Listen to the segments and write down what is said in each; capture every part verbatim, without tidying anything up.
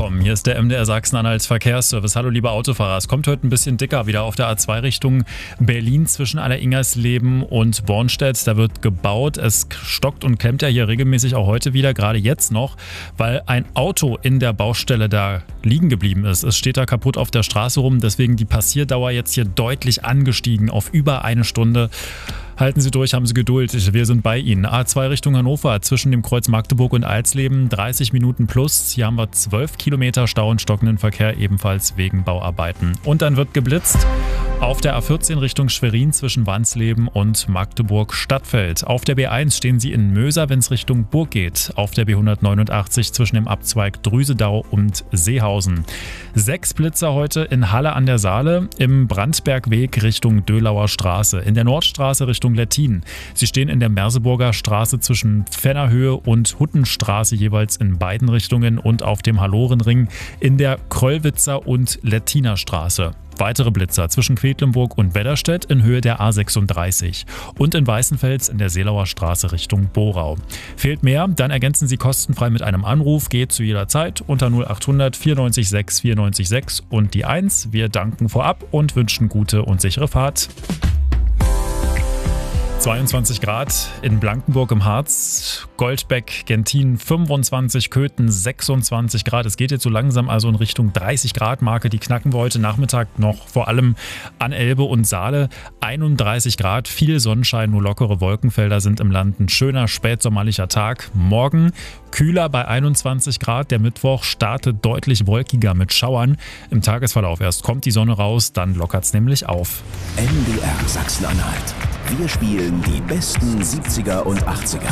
angekommen. Hier ist der M D R Sachsen-Anhalt Verkehrsservice. Hallo liebe Autofahrer, es kommt heute ein bisschen dicker wieder auf der A zwei Richtung Berlin zwischen Alleringersleben und Bornstedt. Da wird gebaut. Es stockt und klemmt ja hier regelmäßig auch heute wieder, gerade jetzt noch, weil ein Auto in der Baustelle da liegen geblieben ist. Es steht da kaputt auf der Straße rum, deswegen die Passierdauer jetzt hier deutlich angestiegen auf über eine Stunde. Halten Sie durch, haben Sie Geduld, wir sind bei Ihnen. A zwei Richtung Hannover zwischen dem Kreuz Magdeburg und Alsleben, dreißig Minuten plus. Hier haben wir zwölf Kilometer Stau und stockenden Verkehr, ebenfalls wegen Bauarbeiten. Und dann wird geblitzt auf der A vierzehn Richtung Schwerin zwischen Wansleben und Magdeburg-Stadtfeld. Auf der B eins stehen Sie in Möser, wenn es Richtung Burg geht. Auf der B hundertneunundachtzig zwischen dem Abzweig Drüsedau und Seehausen. Sechs Blitzer heute in Halle an der Saale, im Brandbergweg Richtung Dölauer Straße, in der Nordstraße Richtung Lettin. Sie stehen in der Merseburger Straße zwischen Pfennerhöhe und Huttenstraße jeweils in beiden Richtungen und auf dem Hallorenring in der Kröllwitzer und Lettiner Straße. Weitere Blitzer zwischen Quedlinburg und Wedderstedt in Höhe der A sechsunddreißig und in Weißenfels in der Seelauer Straße Richtung Borau. Fehlt mehr? Dann ergänzen Sie kostenfrei mit einem Anruf, geht zu jeder Zeit unter null achthundert vierundneunzig sechs vierundneunzig sechs und die eins. Wir danken vorab und wünschen gute und sichere Fahrt. zweiundzwanzig Grad in Blankenburg im Harz, Goldbeck, Gentin fünfundzwanzig, Köthen sechsundzwanzig Grad. Es geht jetzt so langsam also in Richtung dreißig Grad Marke. Die knacken wir heute Nachmittag noch, vor allem an Elbe und Saale. einunddreißig Grad, viel Sonnenschein, nur lockere Wolkenfelder sind im Land. Ein schöner spätsommerlicher Tag. Morgen kühler bei einundzwanzig Grad. Der Mittwoch startet deutlich wolkiger mit Schauern. Im Tagesverlauf erst kommt die Sonne raus, dann lockert es nämlich auf. M D R Sachsen-Anhalt. Wir spielen die besten siebziger und achtziger.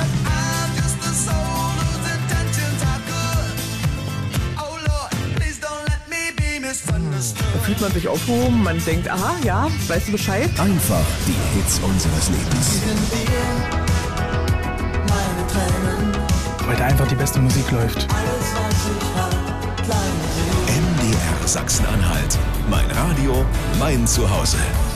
Da fühlt man sich aufgehoben, man denkt, aha, ja, weißt du Bescheid? Einfach die Hits unseres Lebens. Weil da einfach die beste Musik läuft. M D R Sachsen-Anhalt. Mein Radio, mein Zuhause.